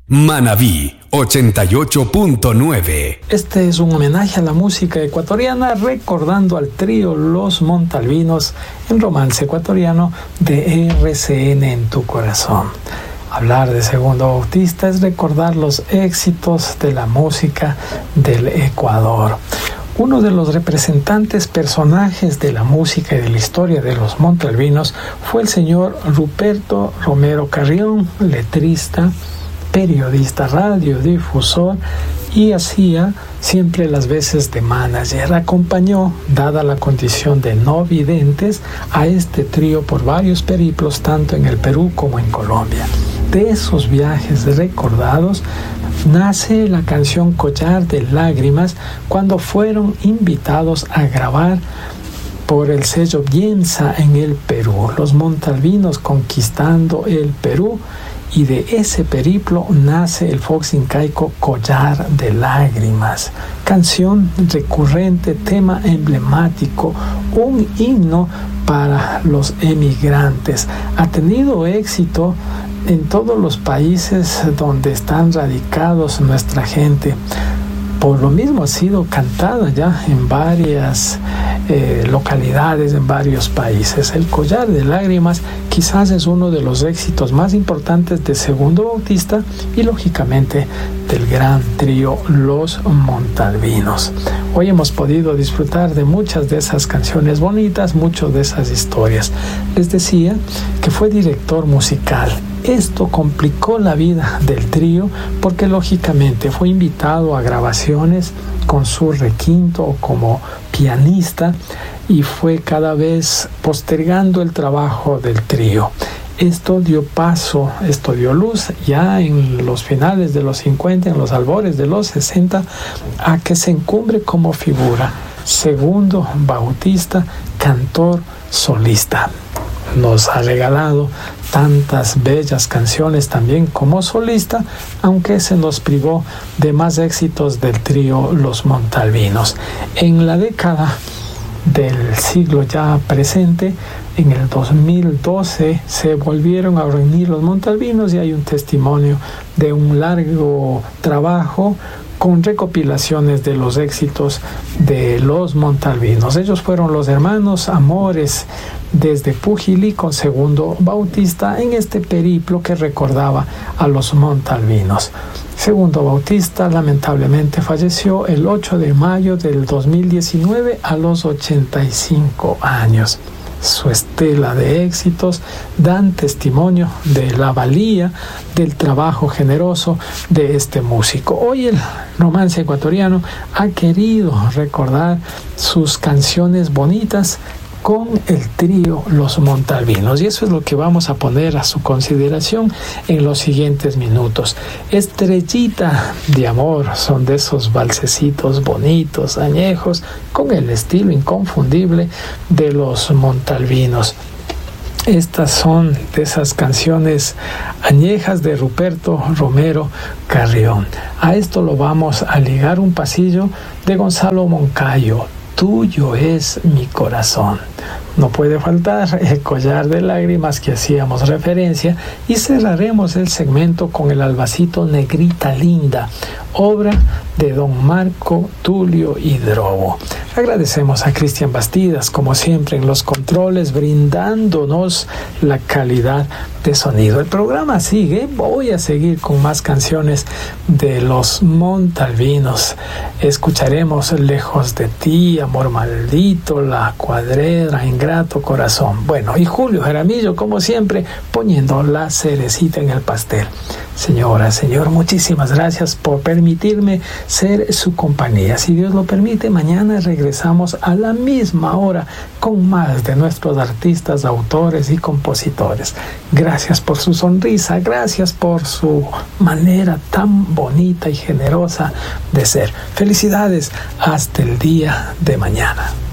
Manabí 88.9. Este es un homenaje a la música ecuatoriana, recordando al trío Los Montalvinos en Romance Ecuatoriano de RCN en tu corazón. Hablar de Segundo Bautista es recordar los éxitos de la música del Ecuador. Uno de los representantes personajes de la música y de la historia de los Montalvinos fue el señor Ruperto Romero Carrión, letrista, periodista, radiodifusor, y hacía siempre las veces de manager. Acompañó, dada la condición de no videntes, a este trío por varios periplos, tanto en el Perú como en Colombia. De esos viajes recordados nace la canción Collar de Lágrimas, cuando fueron invitados a grabar por el sello Biensa en el Perú, los Montalvinos conquistando el Perú. Y de ese periplo nace el Fox incaico Collar de Lágrimas, canción recurrente, tema emblemático, un himno para los emigrantes. Ha tenido éxito en todos los países donde están radicados nuestra gente. Por lo mismo ha sido cantada ya en varias localidades, en varios países. El Collar de Lágrimas quizás es uno de los éxitos más importantes de Segundo Bautista y lógicamente del gran trío Los Montalvinos. Hoy hemos podido disfrutar de muchas de esas canciones bonitas, muchas de esas historias. Les decía que fue director musical. Esto complicó la vida del trío porque lógicamente fue invitado a grabaciones con su requinto como pianista y fue cada vez postergando el trabajo del trío. Esto dio luz ya en los finales de los 50, en los albores de los 60, a que se encumbre como figura Segundo Bautista, cantor solista. Nos ha regalado tantas bellas canciones también como solista, aunque se nos privó de más éxitos del trío Los Montalvinos. En la década del siglo ya presente, en el 2012, se volvieron a reunir los Montalvinos y hay un testimonio de un largo trabajo con recopilaciones de los éxitos de los Montalvinos. Ellos fueron los hermanos amores desde Pujilí con Segundo Bautista en este periplo que recordaba a los Montalvinos. Segundo Bautista lamentablemente falleció el 8 de mayo del 2019 a los 85 años. Su estela de éxitos dan testimonio de la valía del trabajo generoso de este músico. Hoy el Romance Ecuatoriano ha querido recordar sus canciones bonitas con el trío Los Montalvinos, y eso es lo que vamos a poner a su consideración en los siguientes minutos. Estrellita de Amor son de esos valsecitos bonitos, añejos, con el estilo inconfundible de los Montalvinos. Estas son de esas canciones añejas de Ruperto Romero Carrión. A esto lo vamos a ligar un pasillo de Gonzalo Moncayo. Tuyo es mi corazón. No puede faltar el Collar de Lágrimas que hacíamos referencia, y cerraremos el segmento con el albacito Negrita Linda, obra de don Marco Tulio Hidrobo. Agradecemos a Cristian Bastidas, como siempre, en los controles, brindándonos la calidad de sonido. El programa sigue, voy a seguir con más canciones de los Montalvinos. Escucharemos Lejos de ti, Amor maldito, La cuadrera, Ingrato corazón. Bueno, y Julio Jaramillo, como siempre, poniendo la cerecita en el pastel. Señora, señor, muchísimas gracias por permitirme ser su compañía. Si Dios lo permite, mañana regresamos a la misma hora con más de nuestros artistas, autores y compositores. Gracias por su sonrisa, gracias por su manera tan bonita y generosa de ser. Felicidades hasta el día de mañana.